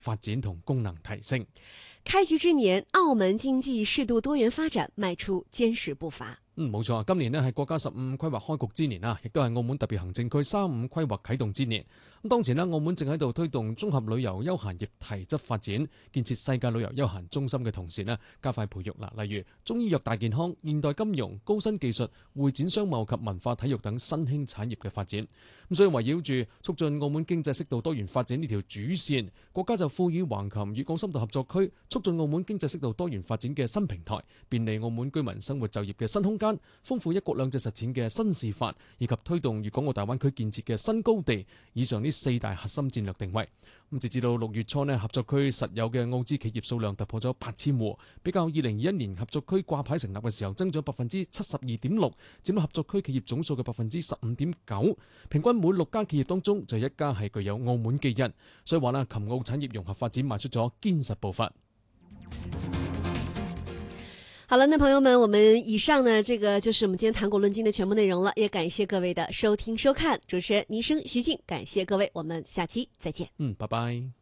發展同功能提升。 開局之年，澳門經濟適度多元發展邁出堅實步伐。 冇錯，今年呢係國家15規劃開局之年啦，亦都係澳門特別行政區35規劃啟動之年。咁當前呢，澳門正喺度推動綜合旅遊休閒業提質發展，建設世界旅遊休閒中心嘅同時呢，加快培育例如中醫藥大健康、現代金融、高新技術、會展商貿及文化體育等新興產業嘅發展。咁所以圍繞住促進澳門經濟適度多元發展呢條主線，國家就賦予橫琴粵港深度合作區促進澳門經濟適度多元發展嘅新平台，便利澳門居民生活就業嘅新空間，豐富一國兩制實踐嘅新示範，以及推動粵港澳大灣區建設嘅新高地。以上呢4大核心戰略定位。咁直至到6月初呢，合作區實有嘅澳資企業數量突破咗8000戶，比較2021年合作區掛牌成立嘅時候增長72.6%，佔到合作區企業總數嘅15.9%。平均每6家企業當中就1家係具有澳門基因，所以話呢，琴澳產業融合發展邁出咗堅實步伐。 好了，那朋友們，我們以上呢，這個就是我們今天談古論今的全部內容了，也感謝各位的收聽收看。主持人倪生、徐靜，感謝各位，我們下期再見。 拜拜。